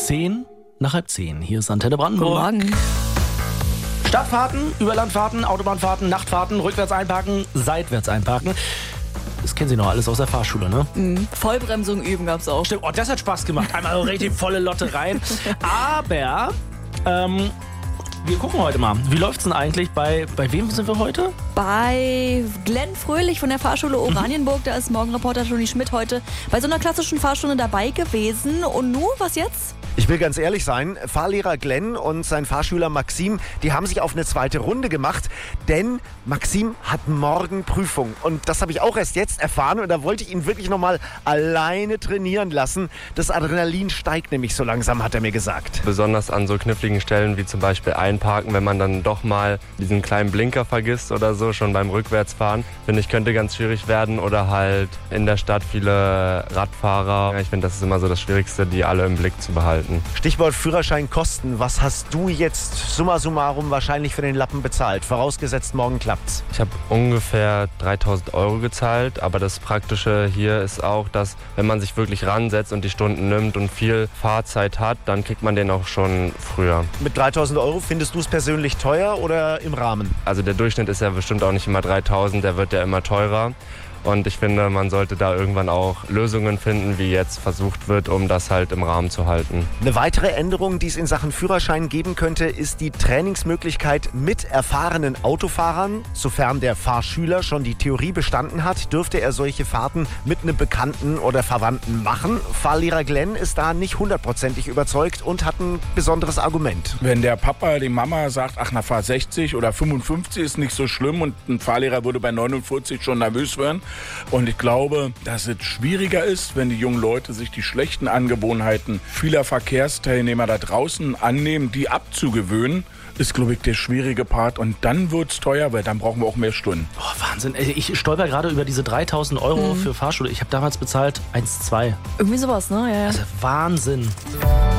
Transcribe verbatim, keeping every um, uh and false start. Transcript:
Zehn nach halb zehn. Hier ist Antenne Brandenburg. Guten Morgen. Stadtfahrten, Überlandfahrten, Autobahnfahrten, Nachtfahrten, rückwärts einparken, seitwärts einparken. Das kennen Sie noch alles aus der Fahrschule, ne? Mhm. Vollbremsung üben gab's auch. Stimmt, oh, das hat Spaß gemacht. Einmal so richtig volle Lotte rein. Aber, ähm, wir gucken heute mal. Wie läuft's denn eigentlich? Bei, bei wem sind wir heute? Bei Glenn Fröhlich von der Fahrschule Oranienburg. Da ist Morgenreporter Toni Schmidt heute bei so einer klassischen Fahrstunde dabei gewesen. Und nun, was jetzt? Ich will ganz ehrlich sein, Fahrlehrer Glenn und sein Fahrschüler Maxim, die haben sich auf eine zweite Runde gemacht, denn Maxim hat morgen Prüfung. Und das habe ich auch erst jetzt erfahren und da wollte ich ihn wirklich nochmal alleine trainieren lassen. Das Adrenalin steigt nämlich so langsam, hat er mir gesagt. Besonders an so kniffligen Stellen wie zum Beispiel einparken, wenn man dann doch mal diesen kleinen Blinker vergisst oder so, schon beim Rückwärtsfahren, finde ich, könnte ganz schwierig werden. Oder halt in der Stadt viele Radfahrer. Ich finde, das ist immer so das Schwierigste, die alle im Blick zu behalten. Stichwort Führerscheinkosten. Was hast du jetzt summa summarum wahrscheinlich für den Lappen bezahlt? Vorausgesetzt, morgen klappt's. Ich habe ungefähr dreitausend Euro gezahlt, aber das Praktische hier ist auch, dass wenn man sich wirklich ransetzt und die Stunden nimmt und viel Fahrzeit hat, dann kriegt man den auch schon früher. Mit dreitausend Euro findest du es persönlich teuer oder im Rahmen? Also der Durchschnitt ist ja bestimmt auch nicht immer dreitausend, der wird ja immer teurer. Und ich finde, man sollte da irgendwann auch Lösungen finden, wie jetzt versucht wird, um das halt im Rahmen zu halten. Eine weitere Änderung, die es in Sachen Führerschein geben könnte, ist die Trainingsmöglichkeit mit erfahrenen Autofahrern. Sofern der Fahrschüler schon die Theorie bestanden hat, dürfte er solche Fahrten mit einem Bekannten oder Verwandten machen. Fahrlehrer Glenn ist da nicht hundertprozentig überzeugt und hat ein besonderes Argument. Wenn der Papa, die Mama sagt, ach, na, fahr sechzig oder fünfundfünfzig ist nicht so schlimm und ein Fahrlehrer würde bei neunundvierzig schon nervös werden. Und ich glaube, dass es schwieriger ist, wenn die jungen Leute sich die schlechten Angewohnheiten vieler Verkehrsteilnehmer da draußen annehmen, die abzugewöhnen, ist, glaube ich, der schwierige Part. Und dann wird es teuer, weil dann brauchen wir auch mehr Stunden. Oh, Wahnsinn. Ich stolper gerade über diese dreitausend Euro mhm. für Fahrschule. Ich habe damals bezahlt eins Komma zwei. Irgendwie sowas, ne? Ja, ja. Also Wahnsinn.